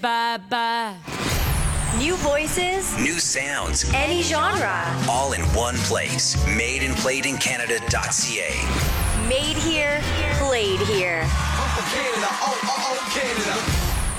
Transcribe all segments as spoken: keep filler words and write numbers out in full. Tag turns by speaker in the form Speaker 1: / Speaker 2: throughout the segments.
Speaker 1: Bye-bye.
Speaker 2: New voices,
Speaker 3: new sounds,
Speaker 2: any genre.
Speaker 3: All in one place. made and played in canada dot c a.
Speaker 2: Made here, played here.
Speaker 4: Oh, Canada, oh, oh, oh, Canada.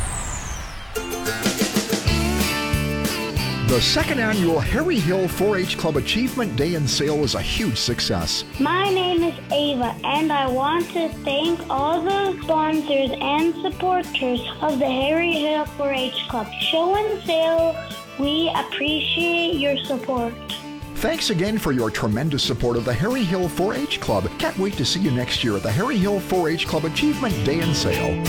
Speaker 5: The second annual Harry Hill four H Club Achievement Day and Sale was a huge success.
Speaker 6: My name is Ava, and I want to thank all the sponsors and supporters of the Harry Hill four H Club. Show and sale, we appreciate your support.
Speaker 5: Thanks again for your tremendous support of the Harry Hill four H Club. Can't wait to see you next year at the Harry Hill four H Club Achievement Day and Sale.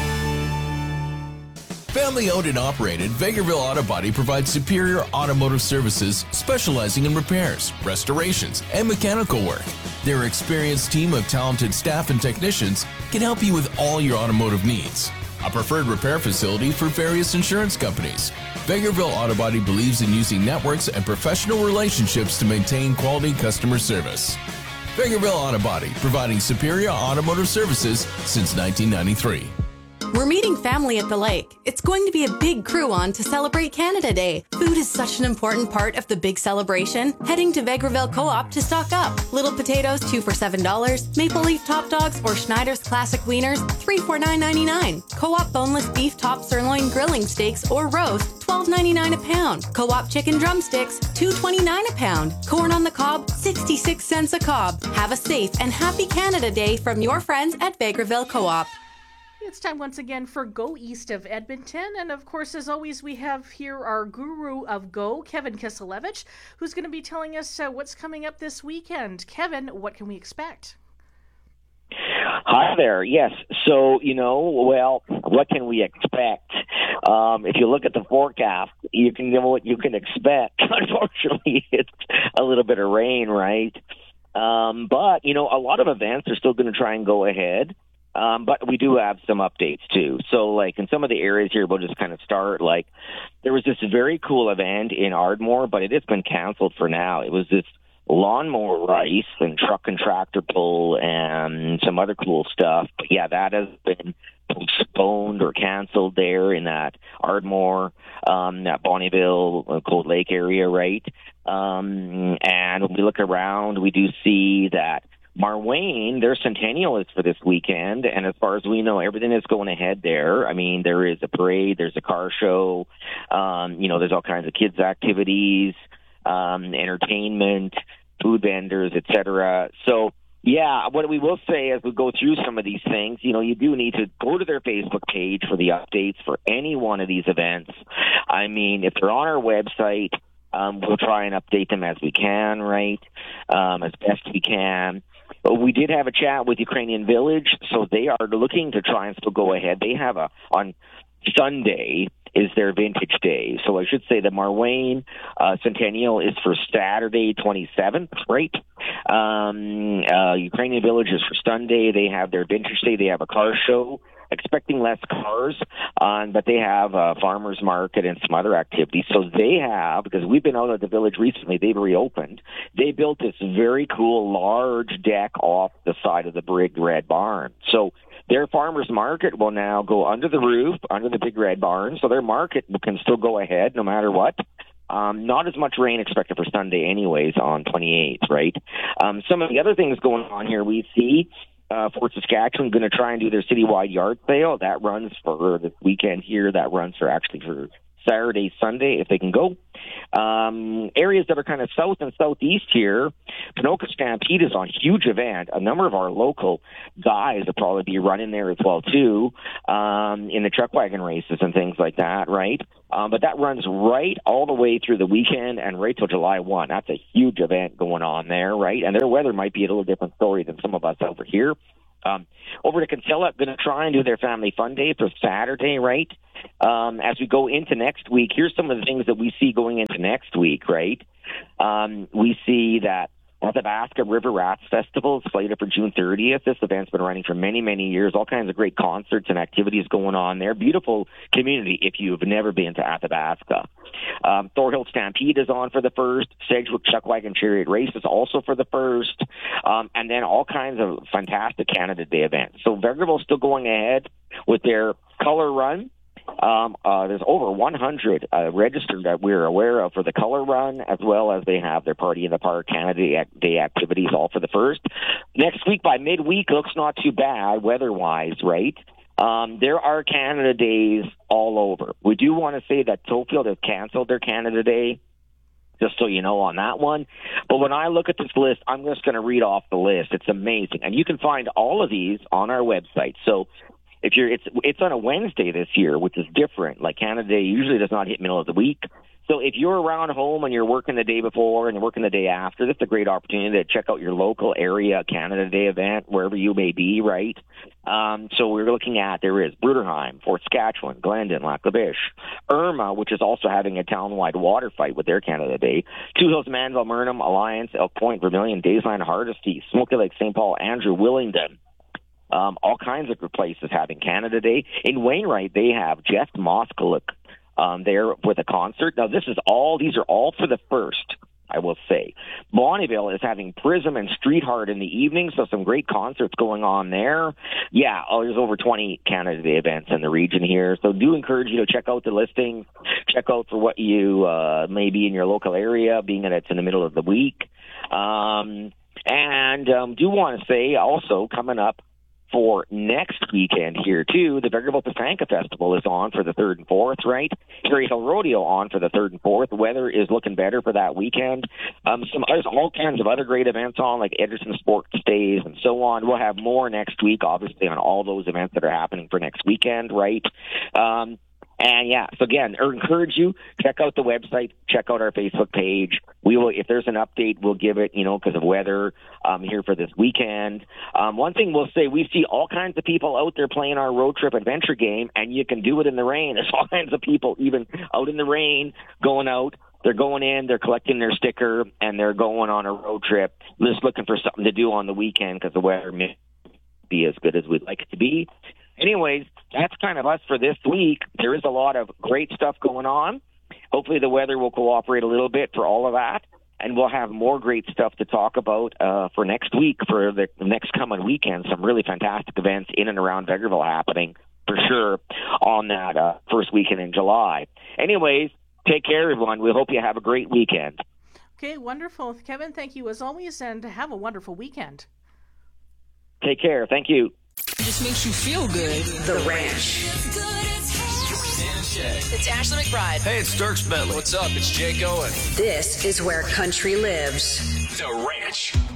Speaker 7: Family-owned and operated, Vegreville Auto Body provides superior automotive services specializing in repairs, restorations, and mechanical work. Their experienced team of talented staff and technicians can help you with all your automotive needs. A preferred repair facility for various insurance companies. Vegreville Auto Body believes in using networks and professional relationships to maintain quality customer service. Vegreville Auto Body, providing superior automotive services since nineteen ninety-three.
Speaker 1: We're meeting family at the lake. It's going to be a big crew on to celebrate Canada Day. Food is such an important part of the big celebration. Heading to Vegreville Co-op to stock up. Little potatoes, two for seven dollars. Maple Leaf Top Dogs or Schneider's Classic Wieners, three for nine ninety-nine. Co-op boneless beef top sirloin grilling steaks or roast, twelve ninety-nine a pound. Co-op chicken drumsticks, two twenty-nine a pound. Corn on the cob, sixty-six cents a cob. Have a safe and happy Canada Day from your friends at Vegreville Co-op.
Speaker 8: It's time once again for Go East of Edmonton. And of course, as always, we have here our guru of Go, Kevin Kiselevich, who's going to be telling us uh, what's coming up this weekend. Kevin, what can we expect?
Speaker 9: Hi there. Yes. So, you know, well, what can we expect? Um, if you look at the forecast, you can know what you can expect. Unfortunately, it's a little bit of rain, right? Um, but, you know, a lot of events are still going to try and go ahead. Um, but we do have some updates, too. So, like, in some of the areas here, we'll just kind of start. Like, there was this very cool event in Ardmore, but it has been canceled for now. It was this lawnmower race and truck and tractor pull and some other cool stuff. But, yeah, that has been postponed or canceled there in that Ardmore, um, that Bonnyville, uh, Cold Lake area, right? Um, and when we look around, we do see that Marwayne, their centennial is for this weekend, and as far as we know, everything is going ahead there. I mean, there is a parade, there's a car show, um, you know, there's all kinds of kids' activities, um, entertainment, food vendors, et cetera. So, yeah, what we will say as we go through some of these things, you know, you do need to go to their Facebook page for the updates for any one of these events. I mean, if they're on our website, um, we'll try and update them as we can, right, um, as best we can. But we did have a chat with Ukrainian Village, so they are looking to try and still go ahead. They have a, on Sunday is their vintage day. So I should say the Marwayne uh, Centennial is for Saturday twenty-seventh, right? Um, uh, Ukrainian Village is for Sunday. They have their vintage day. They have a car show. Expecting less cars, um, but they have a farmer's market and some other activities. So they have, because we've been out at the village recently, they've reopened. They built this very cool large deck off the side of the Big Red Barn. So their farmer's market will now go under the roof, under the Big Red Barn. So their market can still go ahead no matter what. Um, not as much rain expected for Sunday anyways on twenty-eighth, right? Um, some of the other things going on here we see, Uh, Fort Saskatchewan going to try and do their citywide yard sale. That runs for this weekend here. That runs for actually for Saturday, Sunday, if they can go. Um, areas that are kind of south and southeast here, Ponoka Stampede is on huge event. A number of our local guys will probably be running there as well, too, um, in the truck wagon races and things like that, right? Um, but that runs right all the way through the weekend and right till July first. That's a huge event going on there, right? And their weather might be a little different story than some of us over here. Um, over to Kinsella, going to try and do their Family Fun Day for Saturday, right? Um, as we go into next week, here's some of the things that we see going into next week, right? Um, we see that Athabasca River Rats Festival is slated for June thirtieth. This event's been running for many, many years. All kinds of great concerts and activities going on there. Beautiful community if you've never been to Athabasca. Um, Thorhill Stampede is on for the first. Sedgwick Chuckwagon Chariot Race is also for the first. Um, and then all kinds of fantastic Canada Day events. So Vegreville's still going ahead with their color run. Um, uh, there's over one hundred uh, registered that we're aware of for the Color Run, as well as they have their Party in the Park Canada Day activities all for the first. Next week by midweek looks not too bad weather-wise, right? Um, there are Canada Days all over. We do want to say that Tofield has canceled their Canada Day, just so you know on that one. But when I look at this list, I'm just going to read off the list. It's amazing. And you can find all of these on our website. So if you're, it's it's on a Wednesday this year, which is different. Like Canada Day usually does not hit middle of the week. So if you're around home and you're working the day before and you're working the day after, this is a great opportunity to check out your local area Canada Day event, wherever you may be, right? Um, so we're looking at, there is Bruderheim, Fort Saskatchewan, Glendon, Lac La Biche, Irma, which is also having a town-wide water fight with their Canada Day, Two Hills, Manville, Murnum, Alliance, Elk Point, Vermilion, Daysline, Hardisty, Smoky Lake, Saint Paul, Andrew, Willingdon. Um, all kinds of places having Canada Day. In Wainwright, they have Jeff Moskalik um, there with a concert. Now, this is all; these are all for the first, I will say. Bonnyville is having Prism and Street Heart in the evening, so some great concerts going on there. Yeah, oh, there's over twenty Canada Day events in the region here, so do encourage you to check out the listing, check out for what you uh, may be in your local area, being that it's in the middle of the week. Um, and um, do want to say also coming up, for next weekend here, too, the Vegreville Tasanka Festival is on for the third and fourth, right? Prairie Hill Rodeo on for the third and fourth. The weather is looking better for that weekend. Um, some There's all kinds of other great events on, like Edgerton Sports Days and so on. We'll have more next week, obviously, on all those events that are happening for next weekend, right? Um, And yeah, so again, I encourage you, check out the website, check out our Facebook page. We will, if there's an update, we'll give it, you know, because of weather um, here for this weekend. Um, one thing we'll say, we see all kinds of people out there playing our road trip adventure game, and you can do it in the rain. There's all kinds of people even out in the rain going out. They're going in, they're collecting their sticker, and they're going on a road trip, just looking for something to do on the weekend because the weather may be as good as we'd like it to be. Anyways, that's kind of us for this week. There is a lot of great stuff going on. Hopefully the weather will cooperate a little bit for all of that, and we'll have more great stuff to talk about uh, for next week, for the next coming weekend. Some really fantastic events in and around Vegreville happening for sure on that uh, first weekend in July. Anyways, take care, everyone. We hope you have a great weekend.
Speaker 8: Okay, wonderful. Kevin, thank you as always, and have a wonderful weekend.
Speaker 9: Take care. Thank you.
Speaker 10: It just makes you feel good.
Speaker 11: The Ranch. It's Ashley McBride.
Speaker 12: Hey, it's Dirks Bentley. What's up? It's Jake Owen.
Speaker 11: This is where country lives.
Speaker 3: The Ranch.